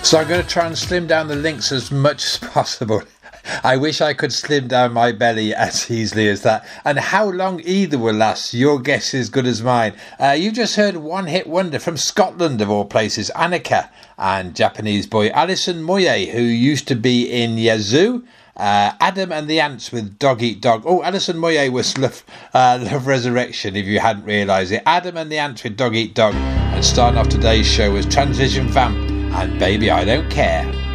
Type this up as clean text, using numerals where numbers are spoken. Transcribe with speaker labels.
Speaker 1: So I'm going to try and slim down the links as much as possible. I wish I could slim down my belly as easily as that. And how long either will last, your guess is good as mine. You just heard One Hit Wonder from Scotland, of all places, Annika, and Japanese boy Alison Moyet, who used to be in Yazoo. Adam and the Ants with Dog Eat Dog. Oh, Alison Moyet was Love Resurrection, if you hadn't realised it. Adam and the Ants with Dog Eat Dog. And starting off today's show was Transvision Vamp and Baby I Don't Care.